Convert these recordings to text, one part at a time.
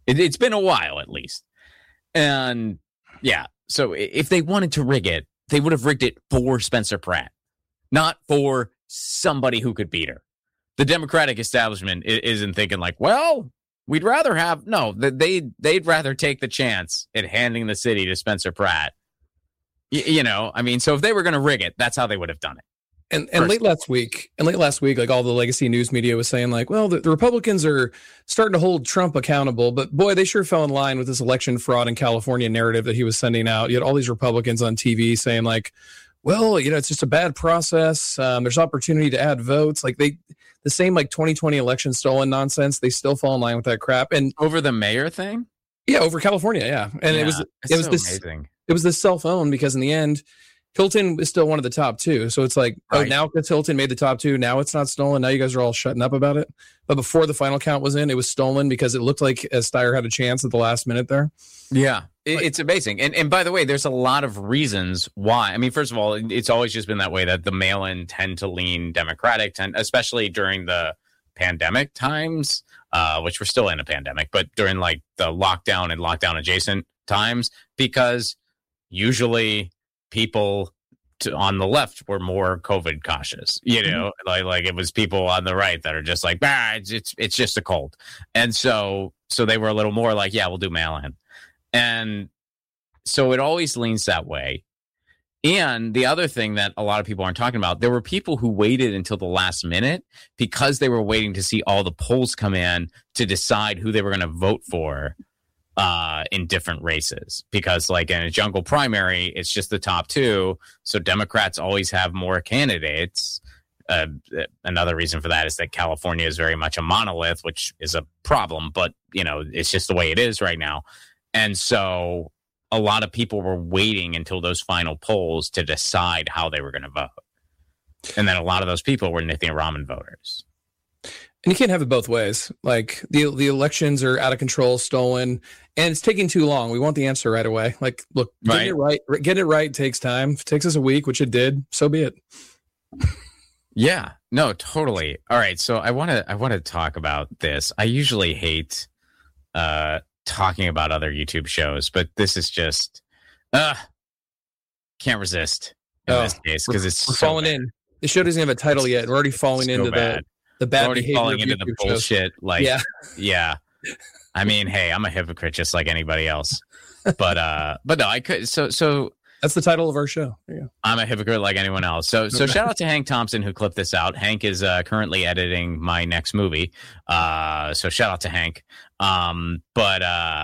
It's been a while, at least. And yeah, so if they wanted to rig it, they would have rigged it for Spencer Pratt, not for somebody who could beat her. The Democratic establishment isn't thinking like, well, we'd rather have they'd rather take the chance at handing the city to Spencer Pratt. I mean, so if they were going to rig it, that's how they would have done it. And late last week, like all the legacy news media was saying, like, well, the Republicans are starting to hold Trump accountable, but boy, they sure fell in line with this election fraud in California narrative that he was sending out. You had all these Republicans on TV saying, like, well, it's just a bad process. There's opportunity to add votes. Like the same like 2020 election stolen nonsense. They still fall in line with that crap. And over the mayor thing, yeah, over California, yeah. And it was so amazing. It was this self-owned because in the end, Hilton is still one of the top two. So it's like, right. Now because Hilton made the top two, now it's not stolen. Now you guys are all shutting up about it. But before the final count was in, it was stolen because it looked like Steyer had a chance at the last minute there. Yeah, it's amazing. And by the way, there's a lot of reasons why. I mean, first of all, it's always just been that way that the mail-in tend to lean Democratic, especially during the pandemic times, which we're still in a pandemic, but during like the lockdown and lockdown adjacent times, because usually people on the left were more COVID cautious, like it was people on the right that are just like, it's just a cold. And so they were a little more like, yeah, we'll do mail-in. And so it always leans that way. And the other thing that a lot of people aren't talking about, there were people who waited until the last minute because they were waiting to see all the polls come in to decide who they were going to vote for in different races, because like in a jungle primary, it's just the top two. So Democrats always have more candidates. Another reason for that is that California is very much a monolith, which is a problem, but it's just the way it is right now. And so a lot of people were waiting until those final polls to decide how they were going to vote. And then a lot of those people were Nithya Raman voters. And you can't have it both ways. Like the elections are out of control, stolen, and it's taking too long. We want the answer right away. Like, look, get it right takes time. If it takes us a week, which it did, so be it. Yeah, no, totally. All right, so I want to talk about this. I usually hate talking about other YouTube shows, but this is just can't resist in this case because we're falling in. The show doesn't have a title yet. We're already falling into the bad already behavior falling into the bullshit. Shows. Like, yeah. I mean, hey, I'm a hypocrite just like anybody else. But no, I could. So that's the title of our show. Yeah. I'm a hypocrite like anyone else. So shout out to Hank Thompson who clipped this out. Hank is currently editing my next movie. So shout out to Hank. But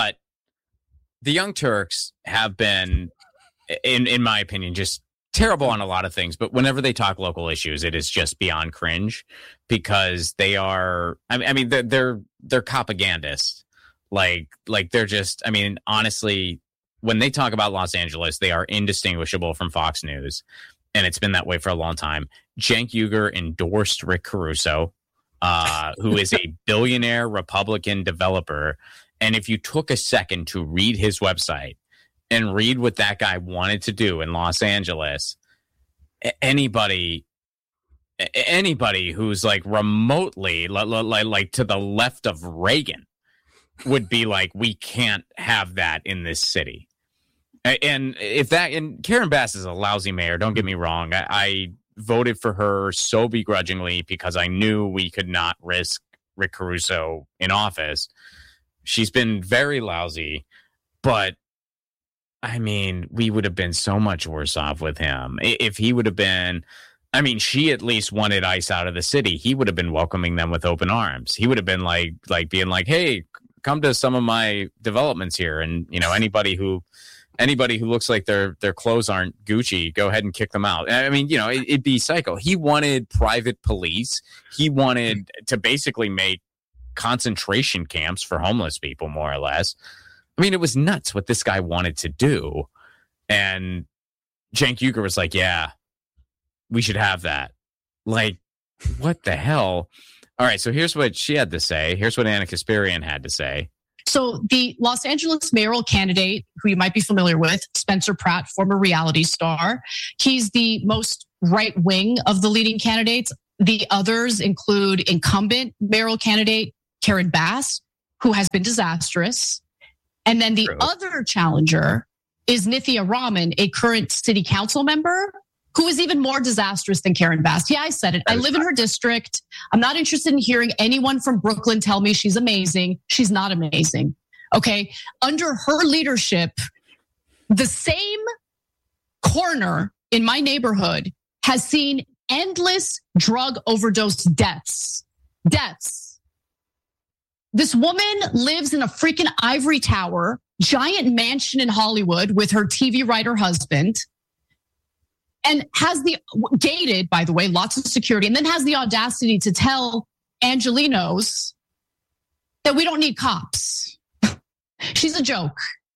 the Young Turks have been, in my opinion, just terrible on a lot of things, but whenever they talk local issues, it is just beyond cringe because they are. I mean, they're propagandists. Like they're just. I mean, honestly, when they talk about Los Angeles, they are indistinguishable from Fox News, and it's been that way for a long time. Cenk Uygur endorsed Rick Caruso, who is a billionaire Republican developer, and if you took a second to read his website and read what that guy wanted to do in Los Angeles, anybody who's like remotely like to the left of Reagan would be like, we can't have that in this city. And Karen Bass is a lousy mayor. Don't get me wrong. I voted for her so begrudgingly because I knew we could not risk Rick Caruso in office. She's been very lousy, but I mean, we would have been so much worse off with him if he would have been. I mean, she at least wanted ICE out of the city. He would have been welcoming them with open arms. He would have been like being like, "Hey, come to some of my developments here." And anybody who looks like their clothes aren't Gucci, go ahead and kick them out. I mean, it'd be psycho. He wanted private police. He wanted to basically make concentration camps for homeless people, more or less. I mean, it was nuts what this guy wanted to do. And Cenk Uygur was like, yeah, we should have that. Like, what the hell? All right, so here's what she had to say. Here's what Anna Kasparian had to say. So the Los Angeles mayoral candidate, who you might be familiar with, Spencer Pratt, former reality star, he's the most right-wing of the leading candidates. The others include incumbent mayoral candidate Karen Bass, who has been disastrous. And then the other challenger is Nithya Raman, a current city council member who is even more disastrous than Karen Bass. Yeah, I said it. I live in her district. I'm not interested in hearing anyone from Brooklyn tell me she's amazing. She's not amazing. Okay. Under her leadership, the same corner in my neighborhood has seen endless drug overdose deaths. This woman lives in a freaking ivory tower, giant mansion in Hollywood with her TV writer husband, and has the gated, by the way, lots of security, and then has the audacity to tell Angelenos that we don't need cops. She's a joke.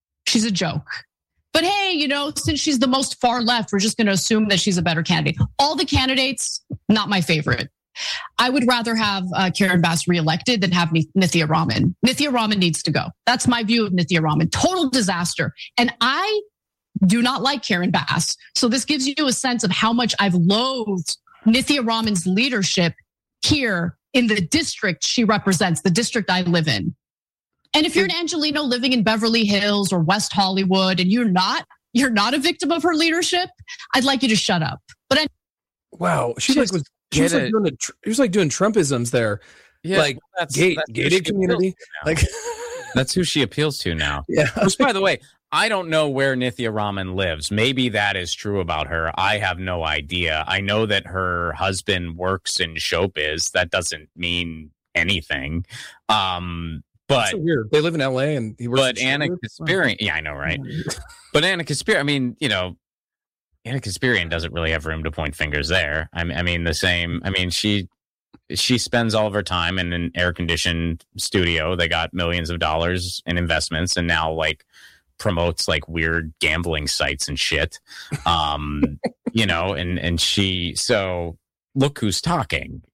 But hey, since she's the most far left, we're just going to assume that she's a better candidate. All the candidates, not my favorite. I would rather have Karen Bass reelected than have Nithya Raman. Nithya Raman needs to go. That's my view of Nithya Raman. Total disaster. And I do not like Karen Bass. So this gives you a sense of how much I've loathed Nithya Raman's leadership here in the district she represents, the district I live in. And if you're an Angeleno living in Beverly Hills or West Hollywood and you're not a victim of her leadership, I'd like you to shut up. But wow, she was like doing Trumpisms there. Yeah, like that's gated community. Like that's who she appeals to now. Yeah. Which, by the way, I don't know where Nithya Raman lives. Maybe that is true about her. I have no idea. I know that her husband works in showbiz. That doesn't mean anything. But so weird. They live in LA and he works. But Anna Kasparian, yeah, I know, right? But Anna Kasparian, I mean, Anna Kasparian doesn't really have room to point fingers there. I mean, the same. I mean, she spends all of her time in an air-conditioned studio. They got millions of dollars in investments, and now promotes weird gambling sites and shit. And she. So look who's talking.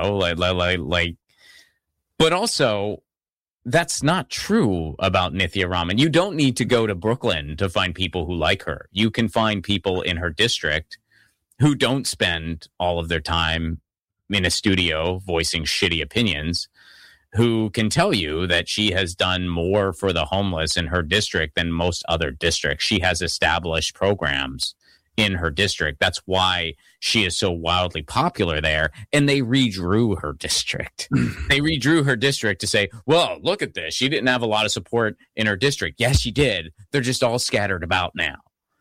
But also, that's not true about Nithya Raman. You don't need to go to Brooklyn to find people who like her. You can find people in her district who don't spend all of their time in a studio voicing shitty opinions, who can tell you that she has done more for the homeless in her district than most other districts. She has established programs in her district. That's why she is so wildly popular there. And they redrew her district. They redrew her district to say, well, look at this. She didn't have a lot of support in her district. Yes, she did. They're just all scattered about now.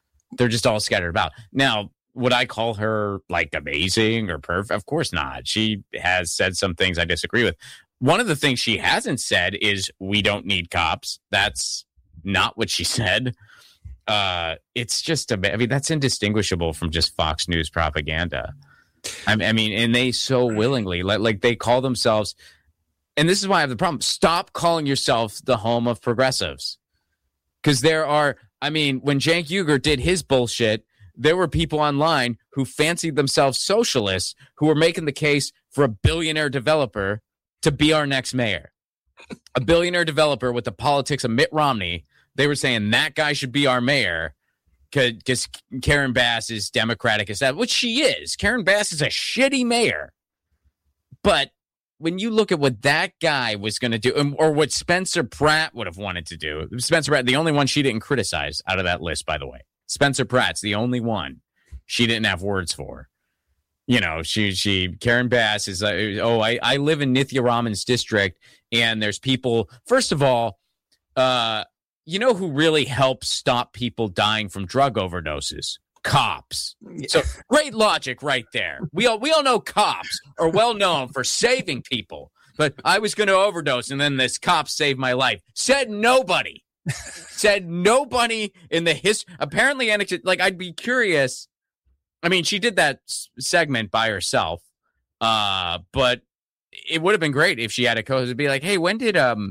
Now, would I call her amazing or perfect? Of course not. She has said some things I disagree with. One of the things she hasn't said is we don't need cops. That's not what she said. It's just that's indistinguishable from just Fox News propaganda. I mean, and they so willingly they call themselves, and this is why I have the problem. Stop calling yourself the home of progressives, because there are. I mean, when Cenk Uygur did his bullshit, there were people online who fancied themselves socialists who were making the case for a billionaire developer to be our next mayor, a billionaire developer with the politics of Mitt Romney. They were saying that guy should be our mayor because Karen Bass is Democratic as that, which she is. Karen Bass is a shitty mayor. But when you look at what that guy was going to do, or what Spencer Pratt would have wanted to do, Spencer Pratt, the only one she didn't criticize out of that list, by the way. Spencer Pratt's the only one she didn't have words for. Karen Bass is, I live in Nithya Raman's district, and there's people, first of all, who really helps stop people dying from drug overdoses? Cops. So great logic right there. We all know cops are well known for saving people. But I was going to overdose, and then this cop saved my life. Said nobody. Said nobody in the history. Apparently, I'd be curious. I mean, she did that segment by herself. But it would have been great if she had a co-host to be like, hey, when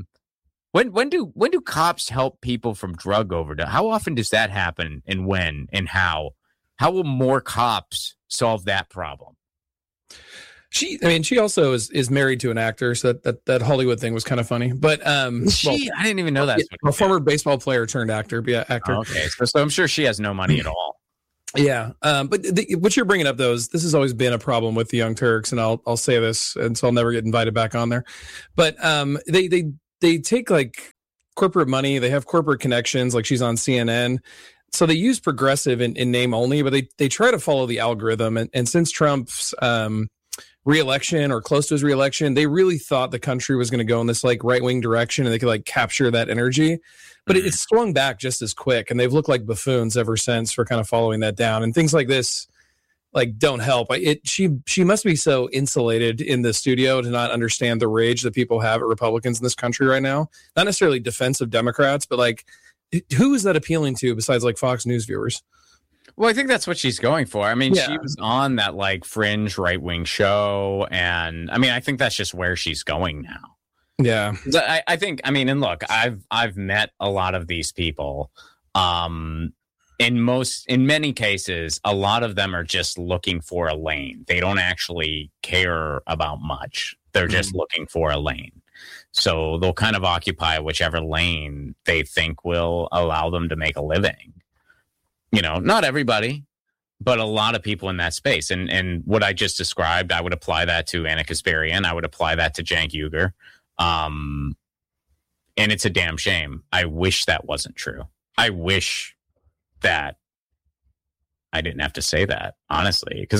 do cops help people from drug overdose? How often does that happen, and when and how? How will more cops solve that problem? She also is married to an actor, so that Hollywood thing was kind of funny. But I didn't even know that. A former baseball player turned actor. Yeah, actor. Oh, okay, so I'm sure she has no money at all. Yeah, but what you're bringing up, though, is this has always been a problem with the Young Turks, and I'll say this, and so I'll never get invited back on there. But they they take like corporate money. They have corporate connections. Like she's on CNN. So they use progressive in name only, but they try to follow the algorithm. And since Trump's re-election or close to his re-election, they really thought the country was going to go in this like right-wing direction and they could like capture that energy. But it swung back just as quick. And they've looked like buffoons ever since for kind of following that down. And things like this like don't help. She must be so insulated in the studio to not understand the rage that people have at Republicans in this country right now. Not necessarily defensive Democrats, but like, who is that appealing to besides like Fox News viewers? Well, I think that's what she's going for. I mean, she was on that like fringe right-wing show. And I mean, I think that's just where she's going now. Yeah. I think, I mean, and look, I've met a lot of these people. In many cases, a lot of them are just looking for a lane. They don't actually care about much. They're just looking for a lane. So they'll kind of occupy whichever lane they think will allow them to make a living. You know, not everybody, but a lot of people in that space. And what I just described, I would apply that to Ana Kasparian. I would apply that to Cenk Uygur. And it's a damn shame. I wish that wasn't true. I wish that I didn't have to say that, honestly, because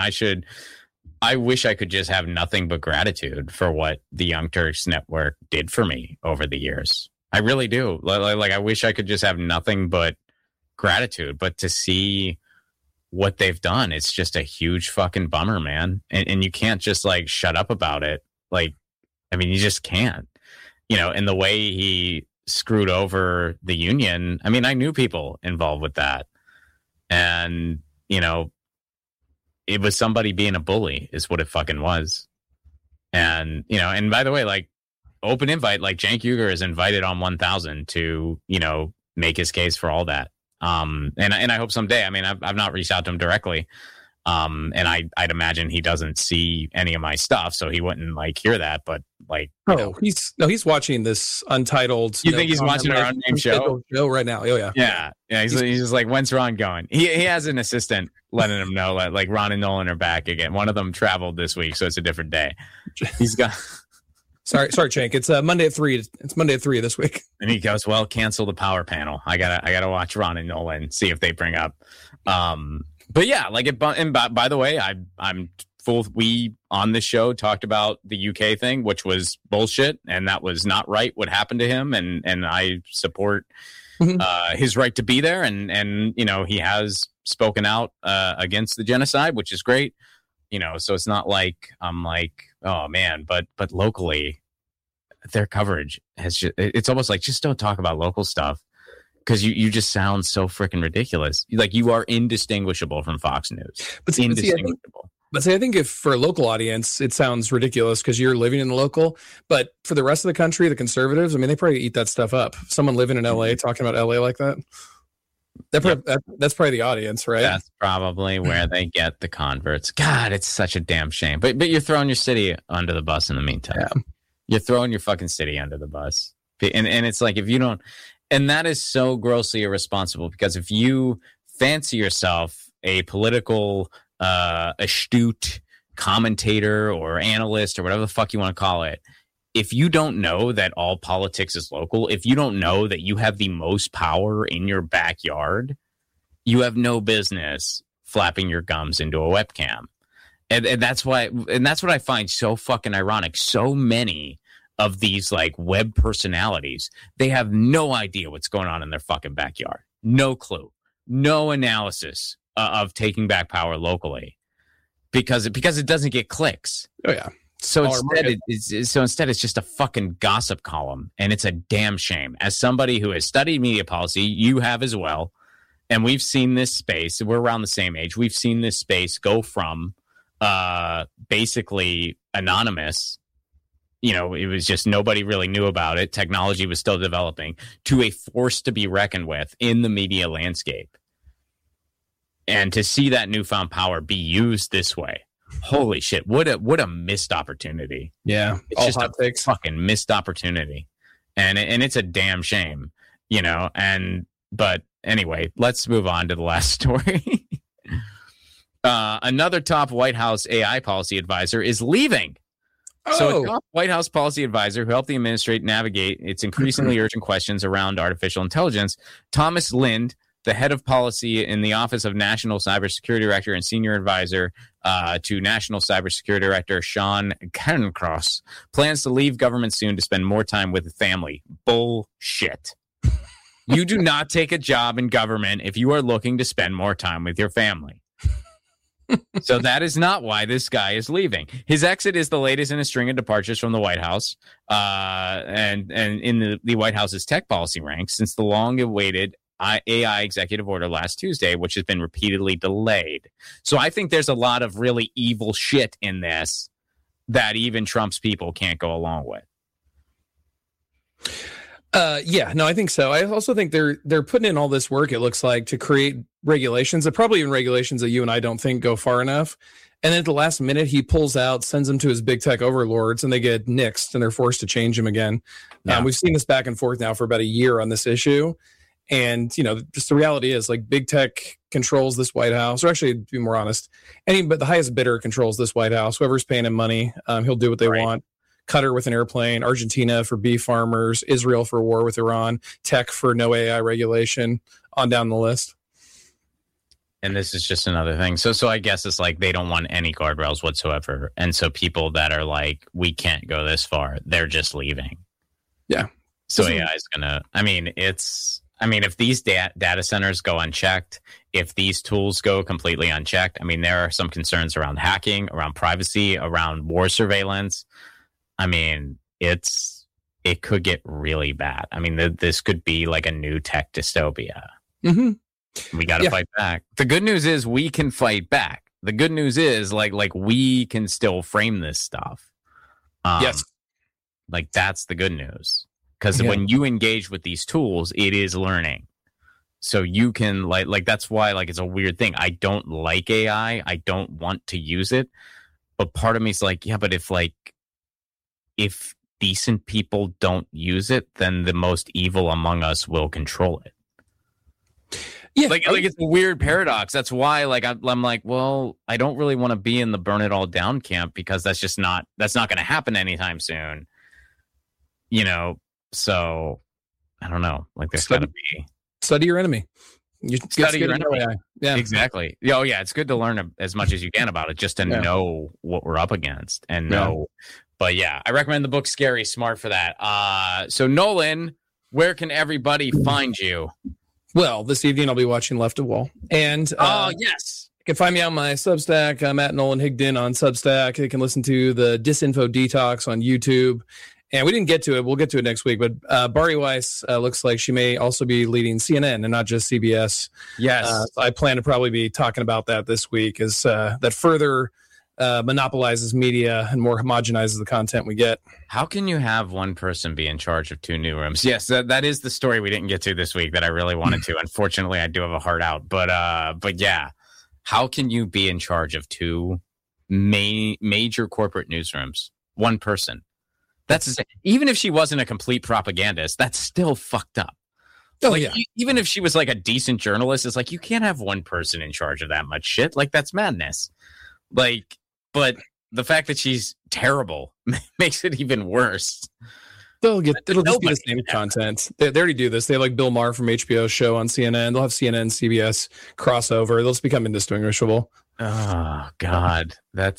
I wish I could just have nothing but gratitude for what the Young Turks Network did for me over the years. I really do. Like I wish I could just have nothing but gratitude, but to see what they've done, it's just a huge fucking bummer, man. And you can't just like shut up about it. Like, I mean, you just can't, you know, and the way he screwed over the union. I mean, I knew people involved with that. And, you know, it was somebody being a bully is what it fucking was. And, you know, and by the way, like open invite, like Cenk Uygur is invited on 1000 to, you know, make his case for all that. And I hope someday, I mean, I've not reached out to him directly. And I'd imagine he doesn't see any of my stuff, so he wouldn't like hear that. But like, he's watching this Untitled. You think he's watching our unnamed show right now? Oh yeah. He's just like, when's Ron going? He has an assistant letting him know that like Ron and Nolan are back again. One of them traveled this week, so it's a different day. He's got. Sorry, Cenk. It's Monday at 3. It's Monday at 3 this week. And he goes, well, cancel the power panel. I gotta watch Ron and Nolan, see if they bring up. But yeah, like it. And by the way, I'm full. We on this show talked about the UK thing, which was bullshit, and that was not right. What happened to him, and I support his right to be there, and you know he has spoken out against the genocide, which is great. You know, so it's not like I'm like, oh man, but locally, their coverage has just, it's almost like just don't talk about local stuff. Because you just sound so freaking ridiculous. Like you are indistinguishable from Fox News. But indistinguishable. I think if for a local audience, it sounds ridiculous because you're living in the local. But for the rest of the country, the conservatives, I mean, they probably eat that stuff up. Someone living in LA talking about LA like that. That's probably the audience, right? That's probably where they get the converts. God, it's such a damn shame. But you're throwing your city under the bus in the meantime. Yeah. You're throwing your fucking city under the bus. And it's like if you don't. And that is so grossly irresponsible because if you fancy yourself a political astute commentator or analyst or whatever the fuck you want to call it, if you don't know that all politics is local, if you don't know that you have the most power in your backyard, you have no business flapping your gums into a webcam. And that's what I find so fucking ironic. So many of these like web personalities, they have no idea what's going on in their fucking backyard. No clue. No analysis of taking back power locally because it doesn't get clicks. Oh yeah. So instead it's just a fucking gossip column, and it's a damn shame. As somebody who has studied media policy, you have as well, and we've seen this space. We're around the same age. We've seen this space go from basically anonymous. You know, it was just nobody really knew about it. Technology was still developing to a force to be reckoned with in the media landscape. And to see that newfound power be used this way, holy shit! What a missed opportunity. Yeah, it's just a fucking missed opportunity, and it's a damn shame, you know. But anyway, let's move on to the last story. Another top White House AI policy advisor is leaving. So a top White House policy advisor who helped the administration navigate its increasingly urgent questions around artificial intelligence, Thomas Lind, the head of policy in the Office of National Cybersecurity Director and senior advisor to National Cybersecurity Director Sean Cairncross, plans to leave government soon to spend more time with family. Bullshit. You do not take a job in government if you are looking to spend more time with your family. So that is not why this guy is leaving. His exit is the latest in a string of departures from the White House and in the White House's tech policy ranks since the long-awaited AI executive order last Tuesday, which has been repeatedly delayed. So I think there's a lot of really evil shit in this that even Trump's people can't go along with. I think so. I also think they're putting in all this work, it looks like, to create regulations that probably even regulations that you and I don't think go far enough. And then at the last minute, he pulls out, sends them to his big tech overlords, and they get nixed and they're forced to change him again. Yeah. We've seen this back and forth now for about a year on this issue. And, just the reality is, like, big tech controls this White House, or actually, to be more honest, but the highest bidder controls this White House. Whoever's paying him money, he'll do what they want. Qatar with an airplane, Argentina for beef farmers, Israel for war with Iran, tech for no AI regulation, on down the list. And this is just another thing. So I guess it's like they don't want any guardrails whatsoever. And so people that are like, we can't go this far, they're just leaving. Yeah. So AI is going to, if these data centers go unchecked, if these tools go completely unchecked, there are some concerns around hacking, around privacy, around war surveillance. It could get really bad. This could be like a new tech dystopia. Mm-hmm. We got to fight back. The good news is we can fight back. The good news is like we can still frame this stuff. Yes. Like that's the good news. Because when you engage with these tools, it is learning. So you can like that's why it's a weird thing. I don't like AI. I don't want to use it. But part of me is like, yeah, but if decent people don't use it, then the most evil among us will control it. Yeah, like it's a weird paradox. That's why I'm like, well, I don't really want to be in the burn it all down camp because that's not going to happen anytime soon. So I don't know. Like there's got to be study your enemy. You study your enemy. Yeah, exactly. Oh yeah, it's good to learn as much as you can about it, just to know what we're up against and know. But yeah, I recommend the book Scary Smart for that. So Nolan, where can everybody find you? Well, this evening I'll be watching Left of Wall. And yes. You can find me on my Substack. I'm at Nolan Higdon on Substack. You can listen to the Disinfo Detox on YouTube. And we didn't get to it. We'll get to it next week. But Bari Weiss looks like she may also be leading CNN and not just CBS. Yes. So I plan to probably be talking about that this week as that further monopolizes media and more homogenizes the content we get. How can you have one person be in charge of two newsrooms? Yes, that is the story we didn't get to this week that I really wanted to. Unfortunately, I do have a heart out. But yeah, how can you be in charge of two major corporate newsrooms? One person. That's even if she wasn't a complete propagandist, that's still fucked up. Oh, even if she was like a decent journalist, it's like you can't have one person in charge of that much shit. Like that's madness. But the fact that she's terrible makes it even worse. It'll just be the same content. They already do this. They have like Bill Maher from HBO's show on CNN. They'll have CNN, CBS crossover. They'll just become indistinguishable. Oh God,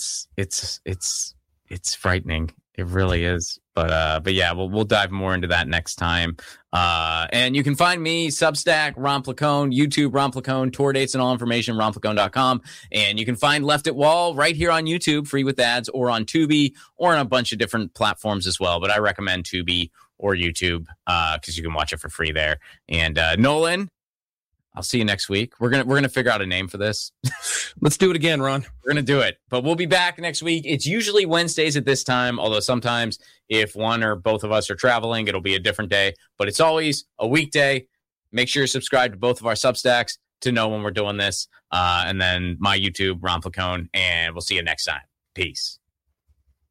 it's frightening. It really is. But yeah, we'll dive more into that next time. And you can find me, Substack, Ron Placone, YouTube, Ron Placone, tour dates and all information, ronplacone.com. And you can find Left at Wall right here on YouTube, free with ads, or on Tubi, or on a bunch of different platforms as well. But I recommend Tubi or YouTube because you can watch it for free there. And Nolan, I'll see you next week. We're gonna figure out a name for this. Let's do it again, Ron. We're gonna do it, but we'll be back next week. It's usually Wednesdays at this time, although sometimes if one or both of us are traveling, it'll be a different day. But it's always a weekday. Make sure you're subscribed to both of our Substacks to know when we're doing this, and then my YouTube, Ron Placone, and we'll see you next time. Peace.